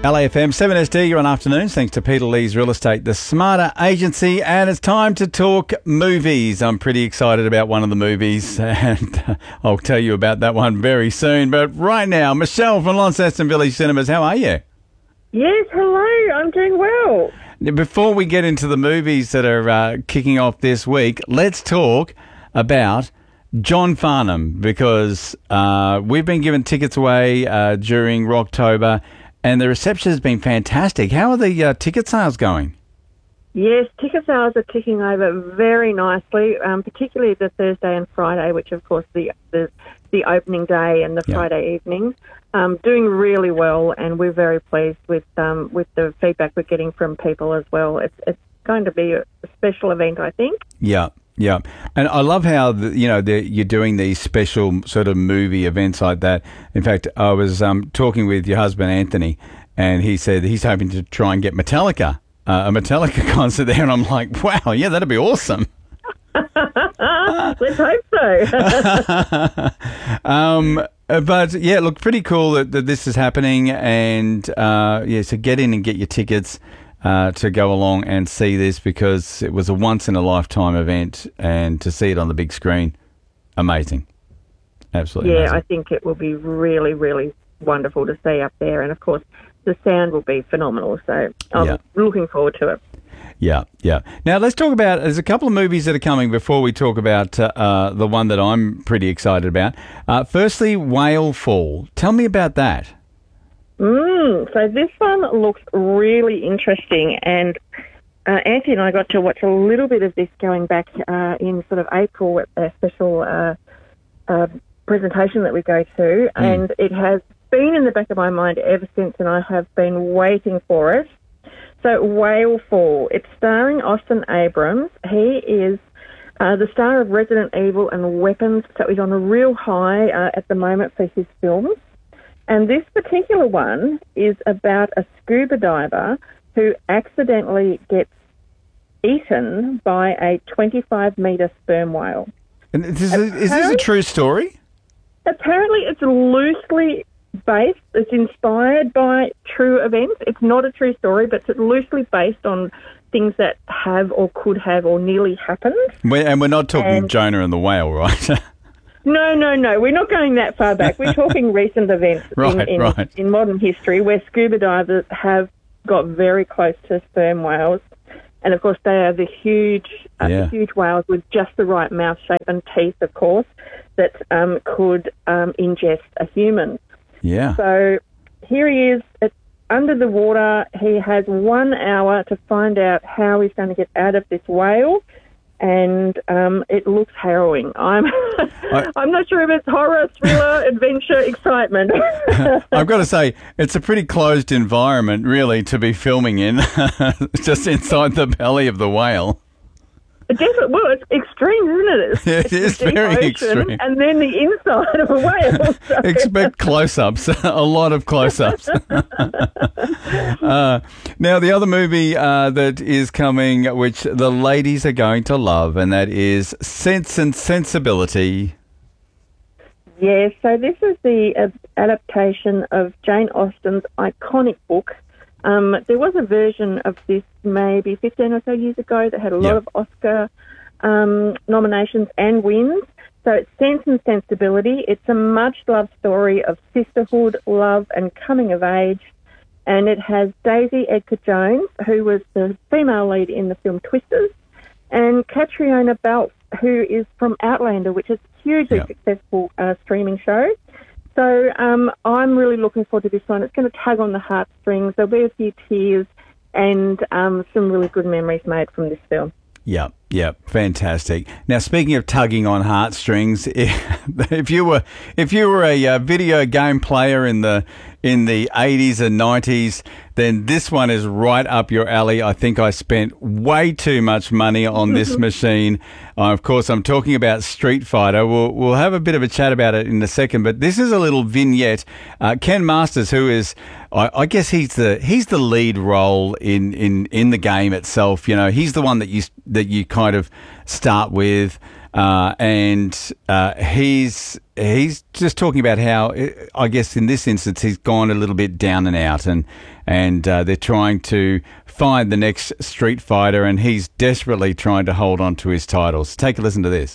LAFM 7SD, you're on afternoons, thanks to Peter Lee's Real Estate, the smarter agency, and it's time to talk movies. I'm pretty excited about one of the movies, and I'll tell you about that one very soon. But right now, Michelle from Launceston Village Cinemas, how are you? Yes, hello, I'm doing well. Before we get into the movies that are kicking off this week, let's talk about John Farnham, because we've been giving tickets away during Rocktober, and the reception has been fantastic. How are the ticket sales going? Yes, ticket sales are ticking over very nicely, particularly the Thursday and Friday, which of course the opening day and the Friday evening, doing really well, and we're very pleased with the feedback we're getting from people as well. It's going to be a special event, I think. Yeah. Yeah, and I love how you're doing these special sort of movie events like that. In fact, I was talking with your husband Anthony, and he said he's hoping to try and get Metallica, a Metallica concert there, and I'm like, wow, yeah, that'd be awesome. Let's hope so. But yeah, look, pretty cool that this is happening, and so get in and get your tickets to go along and see this, because it was a once-in-a-lifetime event, and to see it on the big screen, amazing. Absolutely amazing. I think it will be really, really wonderful to see up there, and of course the sound will be phenomenal, so I'm looking forward to it. Yeah. Now let's talk about, there's a couple of movies that are coming before we talk about the one that I'm pretty excited about. Firstly, Whale Fall. Tell me about that. So this one looks really interesting, and Auntie and I got to watch a little bit of this going back in sort of April at a special presentation that we go to, and it has been in the back of my mind ever since, and I have been waiting for it. So Whale Fall, it's starring Austin Abrams. He is the star of Resident Evil and Weapons, so he's on a real high at the moment for his films. And this particular one is about a scuba diver who accidentally gets eaten by a 25-metre sperm whale. And is this a true story? Apparently it's loosely based. It's inspired by true events. It's not a true story, but it's loosely based on things that have or could have or nearly happened. And we're not talking Jonah and the whale, right? No. We're not going that far back. We're talking recent events in modern history where scuba divers have got very close to sperm whales. And, of course, they are the huge whales with just the right mouth shape and teeth, of course, that could ingest a human. Yeah. So here he is under the water. He has 1 hour to find out how he's going to get out of this whale. And it looks harrowing. I'm not sure if it's horror, thriller, adventure, excitement. I've got to say, it's a pretty closed environment, really, to be filming in, just inside the belly of the whale. Definitely. Well, it's extreme, isn't it? It is very extreme. And then the inside of a whale. So. Expect close-ups, a lot of close-ups. Now, the other movie that is coming, which the ladies are going to love, and that is Sense and Sensibility. Yes, so this is the adaptation of Jane Austen's iconic book. There was a version of this maybe 15 or so years ago that had a lot of Oscar nominations and wins. So it's Sense and Sensibility. It's a much-loved story of sisterhood, love, and coming of age. And it has Daisy Edgar-Jones, who was the female lead in the film Twisters, and Catriona Balfe, who is from Outlander, which is a hugely successful streaming show. So I'm really looking forward to this one. It's going to tug on the heartstrings. There'll be a few tears and some really good memories made from this film. Yeah, fantastic. Now, speaking of tugging on heartstrings, if you were a video game player in the 80s and 90s, then this one is right up your alley. I think I spent way too much money on this machine. Of course, I'm talking about Street Fighter. We'll have a bit of a chat about it in a second, but this is a little vignette. Ken Masters, who is, I guess he's the lead role in the game itself. You know, he's the one that you kind of start with, and he's he's just talking about how, I guess in this instance, he's gone a little bit down and out, and they're trying to find the next Street Fighter, and he's desperately trying to hold on to his titles. Take a listen to this.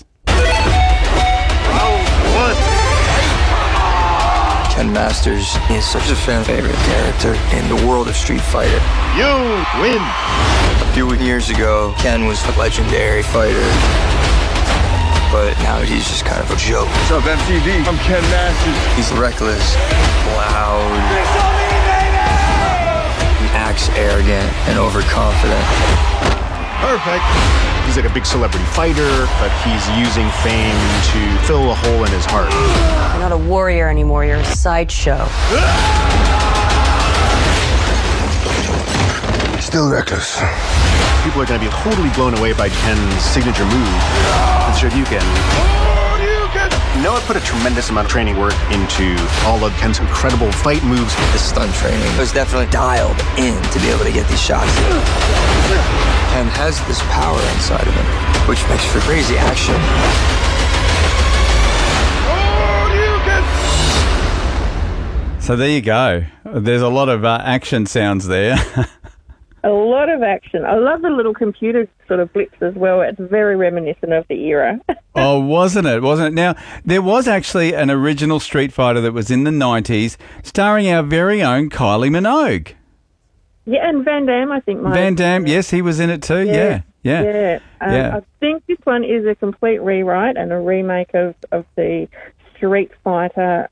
Ken Masters is such a fan favorite character in the world of Street Fighter. You win! A few years ago, Ken was a legendary fighter, but now he's just kind of a joke. What's up, MTV? I'm Ken Masters. He's reckless, loud, he acts arrogant and overconfident. Perfect. He's like a big celebrity fighter, but he's using fame to fill a hole in his heart. You're not a warrior anymore, you're a sideshow. Still reckless. People are going to be totally blown away by Ken's signature move. Let's show you Ken. Noah put a tremendous amount of training work into all of Ken's incredible fight moves. The stunt training was definitely dialed in to be able to get these shots. Ken has this power inside of him, which makes for crazy action. So there you go. There's a lot of action sounds there. A lot of action. I love the little computer sort of blips as well. It's very reminiscent of the era. Oh, wasn't it? Now, there was actually an original Street Fighter that was in the 90s starring our very own Kylie Minogue. Yeah, and Van Damme, I think. Van Damme, yes, he was in it too. Yeah. I think this one is a complete rewrite and a remake of the Street Fighter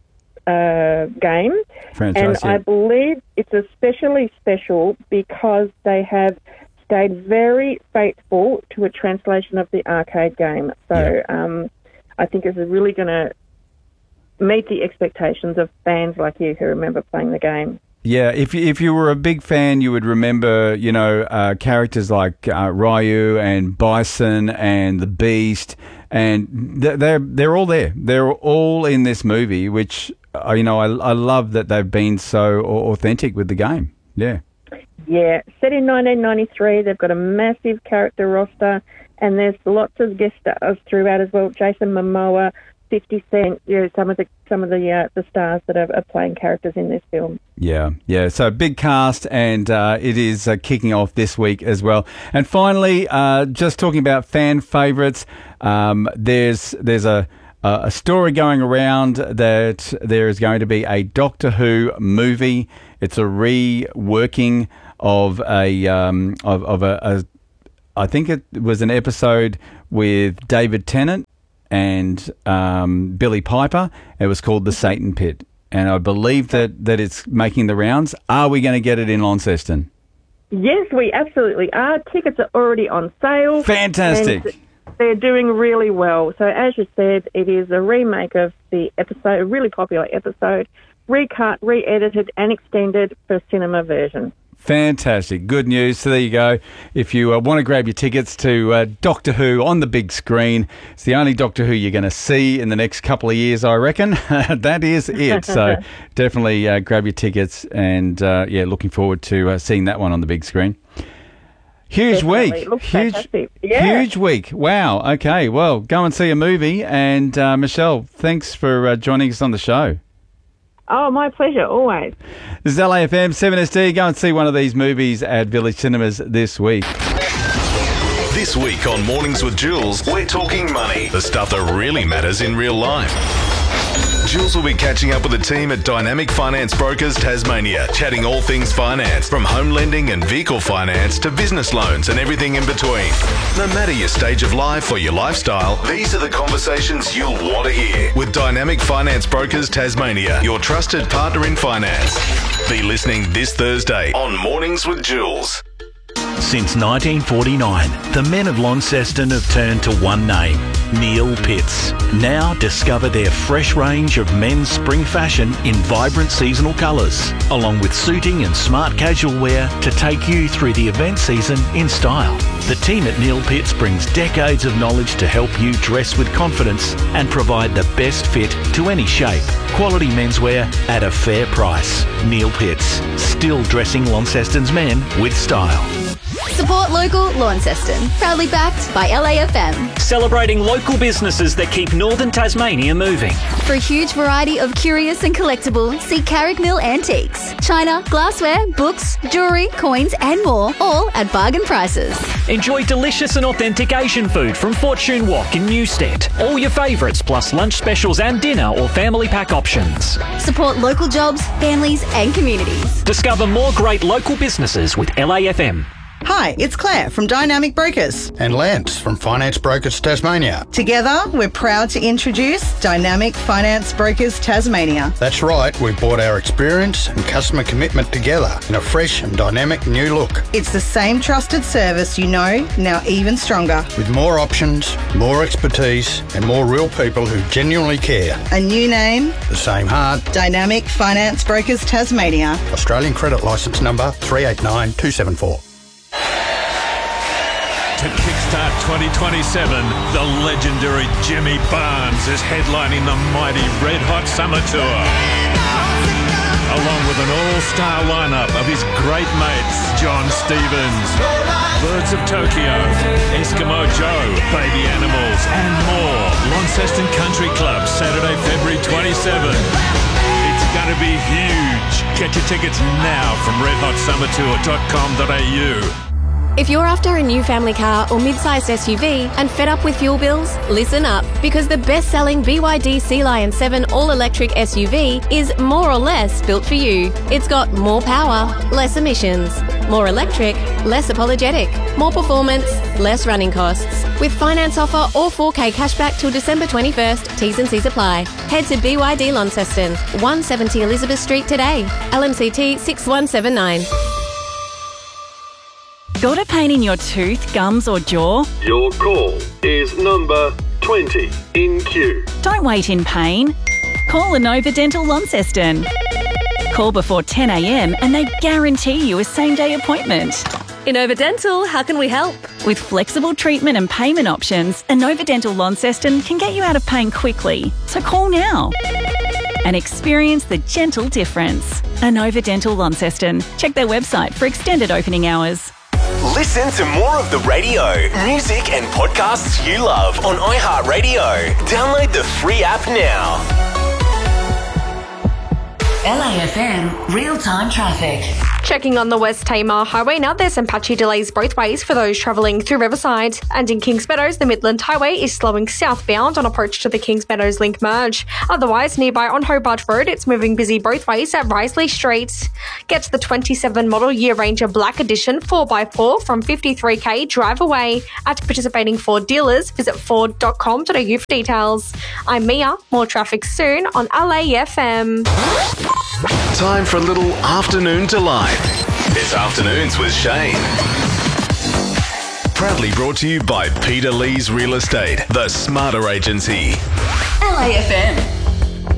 game. Franchise, and I believe it's especially special because they have stayed very faithful to a translation of the arcade game. So I think this is really going to meet the expectations of fans like you who remember playing the game. Yeah, if you were a big fan, you would remember, characters like Ryu and Bison and the Beast, and they're all there. They're all in this movie, which I love that they've been so authentic with the game. Yeah. Yeah, set in 1993, they've got a massive character roster, and there's lots of guest stars throughout as well. Jason Momoa, 50 Cent, some of the stars that are playing characters in this film. Yeah. So big cast, and it is kicking off this week as well. And finally, just talking about fan favourites, there's a story going around that there is going to be a Doctor Who movie. It's a reworking of a I think it was an episode with David Tennant and Billy Piper. It was called The Satan Pit, and I believe that it's making the rounds. Are we going to get it in Launceston? Yes, we absolutely are. Tickets are already on sale. Fantastic. And they're doing really well. So as you said, it is a remake of the episode, a really popular episode, recut, re-edited and extended for a cinema version. Fantastic. Good news. So there you go. If you want to grab your tickets to Doctor Who on the big screen, it's the only Doctor Who you're going to see in the next couple of years, I reckon. That is it. So definitely grab your tickets, and looking forward to seeing that one on the big screen. Huge Definitely. week. Huge week. Wow. Okay. Well, go and see a movie. And Michelle, thanks for joining us on the show. Oh, my pleasure, always. This is LAFM 7SD. Go and see one of these movies at Village Cinemas this week. This week on Mornings with Jules, we're talking money, the stuff that really matters in real life. Jules will be catching up with the team at Dynamic Finance Brokers Tasmania, chatting all things finance, from home lending and vehicle finance to business loans and everything in between. No matter your stage of life or your lifestyle, these are the conversations you'll want to hear. With Dynamic Finance Brokers Tasmania, your trusted partner in finance. Be listening this Thursday on Mornings with Jules. Since 1949, the men of Launceston have turned to one name, Neil Pitts. Now discover their fresh range of men's spring fashion in vibrant seasonal colours, along with suiting and smart casual wear to take you through the event season in style. The team at Neil Pitts brings decades of knowledge to help you dress with confidence and provide the best fit to any shape. Quality menswear at a fair price. Neil Pitts, still dressing Launceston's men with style. Support local, Launceston. Proudly backed by LAFM. Celebrating local businesses that keep northern Tasmania moving. For a huge variety of curious and collectible, see Carrick Mill Antiques. China, glassware, books, jewellery, coins and more, all at bargain prices. Enjoy delicious and authentic Asian food from Fortune Wok in Newstead. All your favourites plus lunch specials and dinner or family pack options. Support local jobs, families and communities. Discover more great local businesses with LAFM. Hi, it's Claire from Dynamic Brokers. And Lance from Finance Brokers Tasmania. Together, we're proud to introduce Dynamic Finance Brokers Tasmania. That's right, we brought our experience and customer commitment together in a fresh and dynamic new look. It's the same trusted service you know, now even stronger. With more options, more expertise, and more real people who genuinely care. A new name, the same heart. Dynamic Finance Brokers Tasmania. Australian credit licence number 389274. To kickstart 2027, the legendary Jimmy Barnes is headlining the mighty Red Hot Summer Tour. Along with an all-star lineup of his great mates, John Stevens, Birds of Tokyo, Eskimo Joe, Baby Animals, and more. Launceston Country Club, Saturday, February 27. It's going to be huge. Get your tickets now from redhotsummertour.com.au. If you're after a new family car or mid-sized SUV and fed up with fuel bills, listen up, because the best-selling BYD Sea Lion 7 all-electric SUV is more or less built for you. It's got more power, less emissions, more electric, less apologetic, more performance, less running costs. With finance offer or 4K cashback till December 21st, T's and C's apply. Head to BYD Launceston, 170 Elizabeth Street today. LMCT 6179. Got a pain in your tooth, gums or jaw? Your call is number 20 in queue. Don't wait in pain. Call Inova Dental Launceston. Call before 10 a.m. and they guarantee you a same-day appointment. Inova Dental, how can we help? With flexible treatment and payment options, Inova Dental Launceston can get you out of pain quickly. So call now and experience the gentle difference. Inova Dental Launceston. Check their website for extended opening hours. Listen to more of the radio, music and podcasts you love on iHeartRadio. Download the free app now. LAFM real-time traffic. Checking on the West Tamar Highway now, there's some patchy delays both ways for those travelling through Riverside. And in Kings Meadows, the Midland Highway is slowing southbound on approach to the Kings Meadows Link merge. Otherwise, nearby on Hobart Road, it's moving busy both ways at Risley Street. Get the 27 model Year Ranger Black Edition 4x4 from 53k drive away. At participating Ford dealers, visit ford.com.au for details. I'm Mia. More traffic soon on LAFM. Time for a little afternoon delight. It's Afternoons with Shane. Proudly brought to you by Peter Lee's Real Estate, the smarter agency. LAFM.